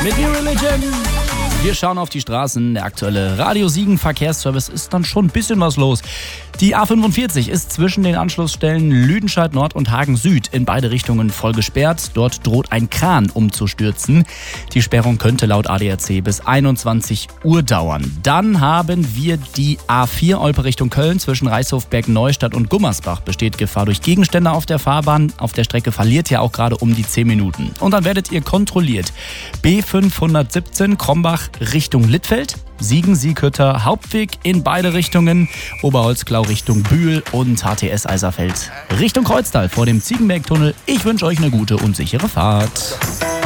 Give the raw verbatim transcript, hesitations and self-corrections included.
Mit New Religion. Wir schauen auf die Straßen. Der aktuelle Radio Siegen Verkehrsservice ist dann schon ein bisschen was los. Die A fünfundvierzig ist zwischen den Anschlussstellen Lüdenscheid Nord und Hagen Süd in beide Richtungen voll gesperrt. Dort droht ein Kran umzustürzen. Die Sperrung könnte laut A D A C bis einundzwanzig Uhr dauern. Dann haben wir die A vier Olpe Richtung Köln. Zwischen Reichshofberg, Neustadt und Gummersbach besteht Gefahr durch Gegenstände auf der Fahrbahn. Auf der Strecke verliert ihr auch gerade um die zehn Minuten. Und dann werdet ihr kontrolliert. B fünfhundertsiebzehn Krombach Richtung Littfeld, Siegen-Sieghütter Hauptweg in beide Richtungen, Oberholzklau Richtung Bühl und H T S Eiserfeld Richtung Kreuztal vor dem Ziegenbergtunnel. Ich wünsche euch eine gute und sichere Fahrt.